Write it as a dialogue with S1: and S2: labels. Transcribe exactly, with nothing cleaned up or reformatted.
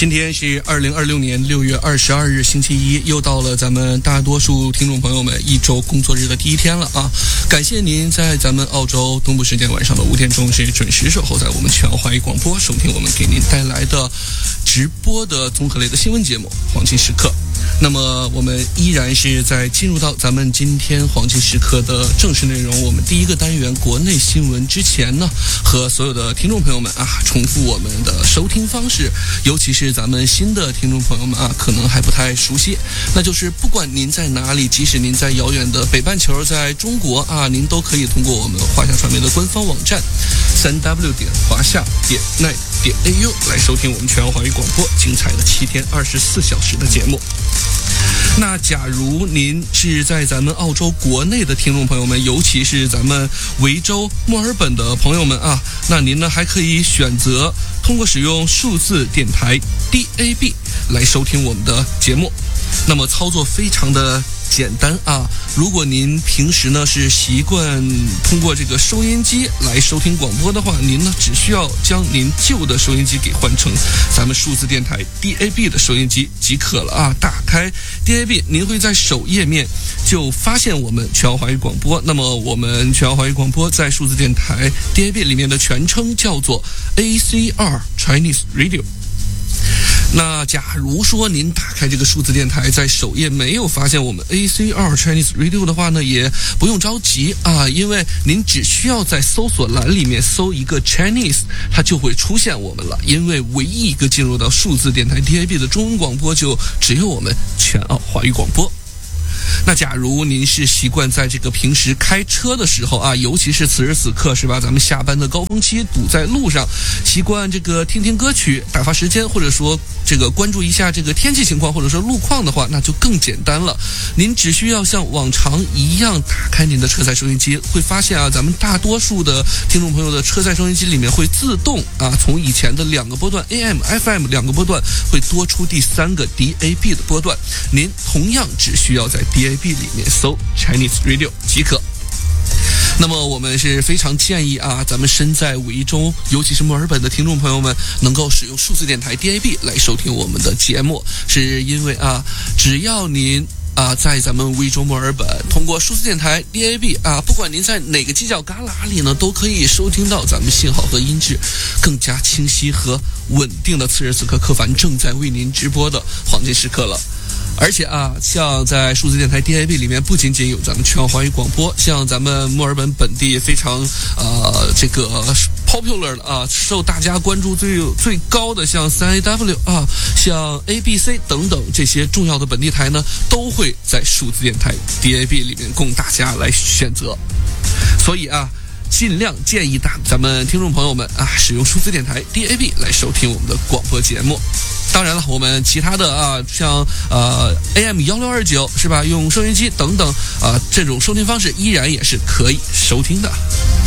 S1: 今天是二零二六年六月二十二日星期一，又到了咱们大多数听众朋友们一周工作日的第一天了啊！感谢您在咱们澳洲东部时间晚上的五点钟是准时守候在我们全华语广播，收听我们给您带来的直播的综合类的新闻节目《黄金时刻》。那么我们依然是在进入到咱们今天黄金时刻的正式内容，我们第一个单元国内新闻之前呢，和所有的听众朋友们啊，重复我们的收听方式，尤其是咱们新的听众朋友们啊，可能还不太熟悉，那就是不管您在哪里，即使您在遥远的北半球，在中国啊，您都可以通过我们华夏传媒的官方网站三 w 点华夏点 net 点 a u 来收听我们全华语广播精彩的七天二十四小时的节目。那假如您是在咱们澳洲国内的听众朋友们，尤其是咱们维州墨尔本的朋友们啊，那您呢还可以选择通过使用数字电台 D A B 来收听我们的节目。那么操作非常的简单啊，如果您平时呢是习惯通过这个收音机来收听广播的话，您呢只需要将您旧的收音机给换成咱们数字电台 D A B 的收音机即可了啊。打开 D A B， 您会在首页面就发现我们全华语广播。那么我们全华语广播在数字电台 D A B 里面的全称叫做 A C R Chinese Radio。那假如说您打开这个数字电台，在首页没有发现我们 A C R Chinese Radio 的话呢，也不用着急啊，因为您只需要在搜索栏里面搜一个 Chinese， 它就会出现我们了。因为唯一一个进入到数字电台 D A B 的中文广播，就只有我们全澳华语广播。那假如您是习惯在这个平时开车的时候啊，尤其是此时此刻是吧，咱们下班的高峰期堵在路上，习惯这个听听歌曲打发时间，或者说这个关注一下这个天气情况或者说路况的话，那就更简单了。您只需要像往常一样打开您的车载收音机，会发现啊，咱们大多数的听众朋友的车载收音机里面会自动啊，从以前的两个波段 A M、F M 两个波段会多出第三个 D A B 的波段，您同样只需要在 D A B 里面搜 Chinese Radio 即可。那么我们是非常建议啊，咱们身在维州，尤其是墨尔本的听众朋友们，能够使用数字电台 D A B 来收听我们的节目，是因为啊，只要您啊，在咱们维州墨尔本通过数字电台 D A B 啊，不管您在哪个犄角旮旯里呢，都可以收听到咱们信号和音质更加清晰和稳定的此时此刻柯凡正在为您直播的黄金时刻了。而且啊，像在数字电台 D A B 里面，不仅仅有咱们全华语广播，像咱们墨尔本本地非常呃这个 popular 的啊，受大家关注最最高的，像三 A W 啊，像 A B C 等等这些重要的本地台呢，都会在数字电台 D A B 里面供大家来选择。所以啊，尽量建议大咱们听众朋友们啊，使用数字电台 D A B 来收听我们的广播节目。当然了，我们其他的啊，像呃 A M 一六二九是吧，用收音机等等啊，这种收听方式依然也是可以收听的。